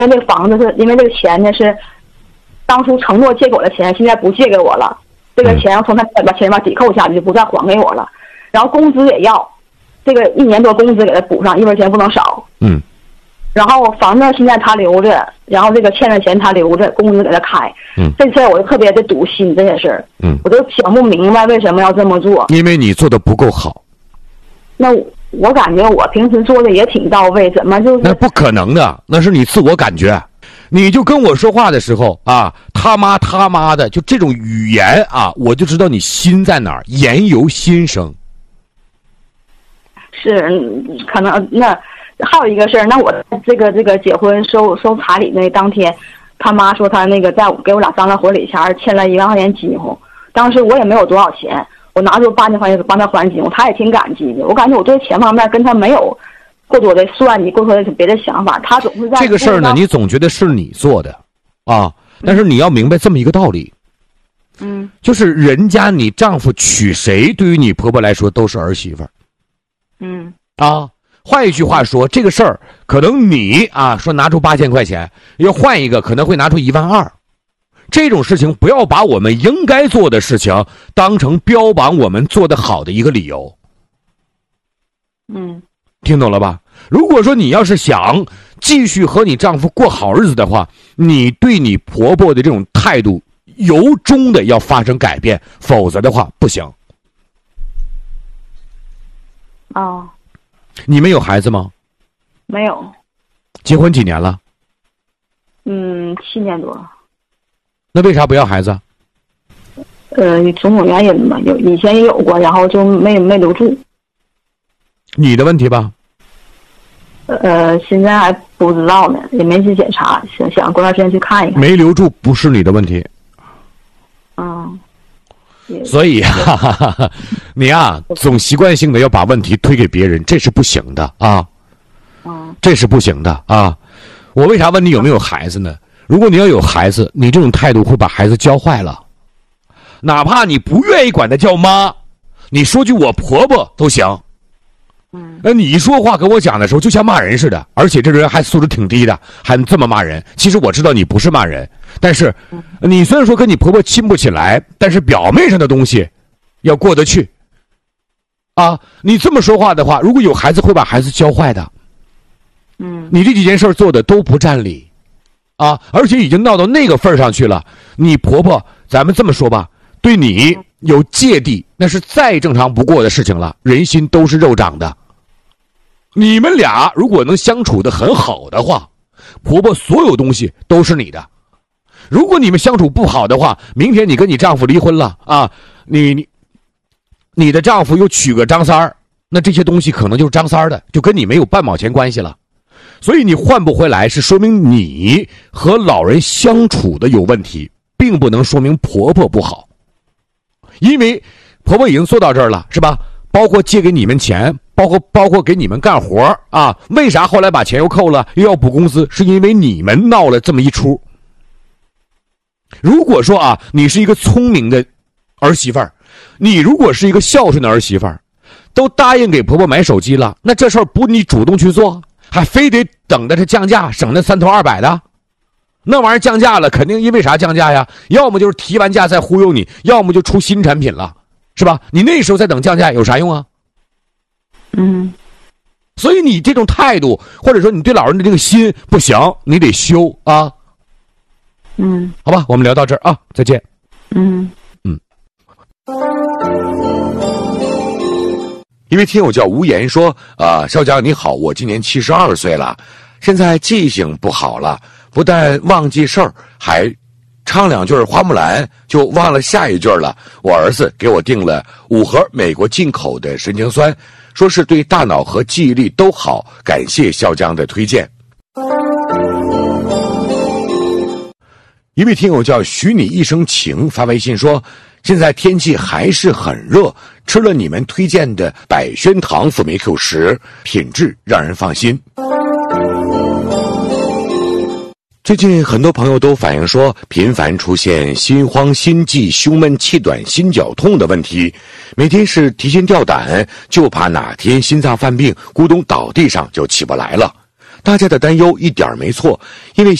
那个房子是因为这个钱呢是当初承诺借给我的钱，现在不借给我了，这个钱要从他把钱抵扣下去，就不再还给我了。然后工资也要，这个1年多工资给他补上，1分钱不能少。然后房子现在他留着，然后这个欠的钱他留着，工资给他开。这事儿我就特别的堵心，这些事儿。我就想不明白为什么要这么做。 因为你做的不够好。 那我感觉我平时做的也挺到位，怎么就是？ 那不可能的，那是你自我感觉。你就跟我说话的时候啊，他妈的，就这种语言啊，我就知道你心在哪儿，言由心生。 是，可能那还有一个事儿，那我这个结婚收彩礼那当天，他妈说他那个在给我俩商量婚礼前欠了1万块钱金红，当时我也没有多少钱，我拿出8千块钱帮他还金红，他也挺感激的。我感觉我对钱方面跟他没有过多的算计，过多的别的想法，他总是在这个事儿呢，你总觉得是你做的，啊，但是你要明白这么一个道理，就是人家你丈夫娶谁，对于你婆婆来说都是儿媳妇儿，换一句话说，这个事儿可能你啊说拿出8千块钱，要换一个可能会拿出1万2，这种事情不要把我们应该做的事情当成标榜我们做得好的一个理由。听懂了吧？如果说你要是想继续和你丈夫过好日子的话，你对你婆婆的这种态度由衷的要发生改变，否则的话不行。你们有孩子吗？ 没有。 结婚几年了 ？7年多。 那为啥不要孩子？ 种种原因吧，以前也有过，然后就没留住。 你的问题吧？ 现在还不知道呢，也没去检查，想过段时间去看一看。 没留住不是你的问题。所以你啊，总习惯性的要把问题推给别人，这是不行的啊。这是不行的啊。我为啥问你有没有孩子呢？如果你要有孩子，你这种态度会把孩子教坏了。哪怕你不愿意管他叫妈，你说句我婆婆都行。你说话跟我讲的时候就像骂人似的，而且这人还素质挺低的，还这么骂人。其实我知道你不是骂人，但是你虽然说跟你婆婆亲不起来，但是表面上的东西要过得去啊。你这么说话的话，如果有孩子会把孩子教坏的。你这几件事做的都不占理啊，而且已经闹到那个份上去了。你婆婆咱们这么说吧，对你有芥蒂，那是再正常不过的事情了，人心都是肉长的。你们俩如果能相处得很好的话，婆婆所有东西都是你的。如果你们相处不好的话，明天你跟你丈夫离婚了啊，你的丈夫又娶个张三儿，那这些东西可能就是张三儿的，就跟你没有半毛钱关系了。所以你换不回来，是说明你和老人相处的有问题，并不能说明婆婆不好。因为婆婆已经做到这儿了，是吧？包括借给你们钱，包括给你们干活啊。为啥后来把钱又扣了，又要补工资？是因为你们闹了这么一出。如果说啊，你是一个聪明的儿媳妇儿，你如果是一个孝顺的儿媳妇儿，都答应给婆婆买手机了，那这事儿不你主动去做，还非得等着它降价，省那3头200的。那玩意儿降价了，肯定因为啥降价呀？要么就是提完价再忽悠你，要么就出新产品了，是吧？你那时候再等降价有啥用啊？所以你这种态度，或者说你对老人的这个心不行，你得修啊。好吧，我们聊到这儿啊，再见。一位听友叫无言说，少江你好，我今年72岁了，现在记性不好了，不但忘记事儿，还唱2句花木兰就忘了下一句了。我儿子给我订了5盒美国进口的神经酸，说是对大脑和记忆力都好，感谢少江的推荐。一位听友叫许你一生情发微信说，现在天气还是很热，吃了你们推荐的百宣堂辅酶 Q10，品质让人放心。最近很多朋友都反映说，频繁出现心慌、心悸、胸闷、气短、心绞痛的问题，每天是提心吊胆，就怕哪天心脏犯病，咕咚倒地上就起不来了。 大家的担忧一点没错，因为